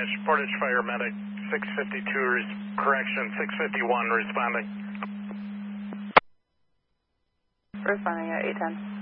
Portage Fire Medic 652, correction, 651 responding. Responding at 810.